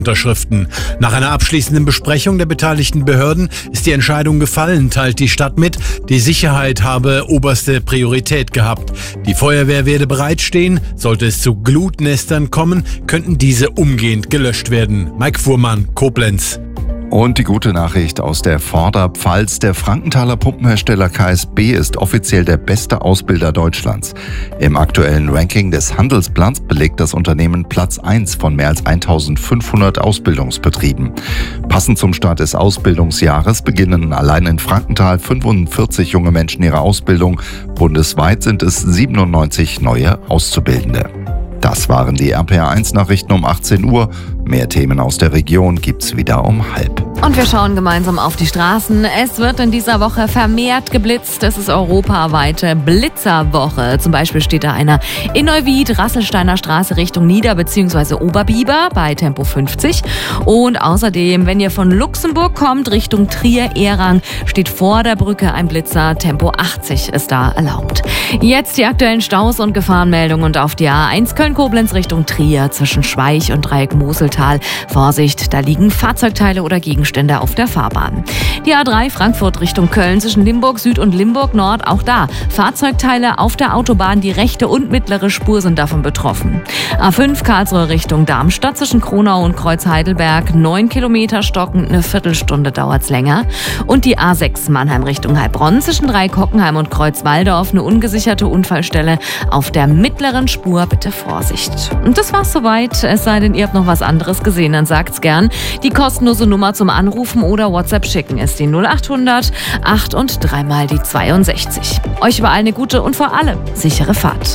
Unterschriften. Nach einer abschließenden Besprechung der beteiligten Behörden ist die Entscheidung gefallen, teilt die Stadt mit, die Sicherheit habe oberste Priorität gehabt. Die Feuerwehr werde bereitstehen. Sollte es zu Glutnestern kommen, könnten diese umgehend gelöscht werden. Mike Fuhrmann, Koblenz. Und die gute Nachricht aus der Vorderpfalz. Der Frankenthaler Pumpenhersteller KSB ist offiziell der beste Ausbilder Deutschlands. Im aktuellen Ranking des Handelsblatts belegt das Unternehmen Platz 1 von mehr als 1500 Ausbildungsbetrieben. Passend zum Start des Ausbildungsjahres beginnen allein in Frankenthal 45 junge Menschen ihre Ausbildung. Bundesweit sind es 97 neue Auszubildende. Das waren die RPA1-Nachrichten um 18 Uhr. Mehr Themen aus der Region gibt's wieder um 12:30. Und wir schauen gemeinsam auf die Straßen. Es wird in dieser Woche vermehrt geblitzt. Es ist europaweite Blitzerwoche. Zum Beispiel steht da einer in Neuwied, Rasselsteiner Straße Richtung Nieder- bzw. Oberbiber bei Tempo 50. Und außerdem, wenn ihr von Luxemburg kommt, Richtung Trier-Ehrang, steht vor der Brücke ein Blitzer. Tempo 80 ist da erlaubt. Jetzt die aktuellen Staus und Gefahrenmeldungen und auf die A1 Köln-Koblenz Richtung Trier zwischen Schweich und Dreieck Moseltal. Vorsicht, da liegen Fahrzeugteile oder Gegenstände auf der Fahrbahn. Die A3 Frankfurt Richtung Köln zwischen Limburg Süd und Limburg Nord, auch da Fahrzeugteile auf der Autobahn, die rechte und mittlere Spur sind davon betroffen. A5 Karlsruhe Richtung Darmstadt zwischen Kronau und Kreuz Heidelberg, 9 Kilometer stockend, eine Viertelstunde dauert's länger. Und die A6 Mannheim Richtung Heilbronn zwischen Dreieck-Hockenheim und Kreuz Walldorf, eine ungesicherte Unfallstelle auf der mittleren Spur, bitte Vorsicht. Und das war's soweit, es sei denn, ihr habt noch was anderes gesehen, dann sagt's gern. Die kostenlose Nummer zum Anrufen oder WhatsApp schicken ist die 0800 8 und 3 mal die 62. Euch überall eine gute und vor allem sichere Fahrt.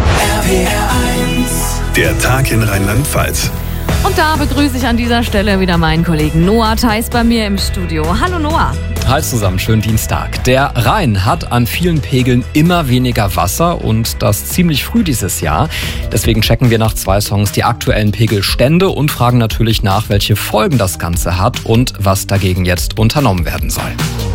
RPR1, der Tag in Rheinland-Pfalz. Und da begrüße ich an dieser Stelle wieder meinen Kollegen Noah Theis bei mir im Studio. Hallo Noah. Hi zusammen, schönen Dienstag. Der Rhein hat an vielen Pegeln immer weniger Wasser und das ziemlich früh dieses Jahr. Deswegen checken wir nach 2 Songs die aktuellen Pegelstände und fragen natürlich nach, welche Folgen das Ganze hat und was dagegen jetzt unternommen werden soll.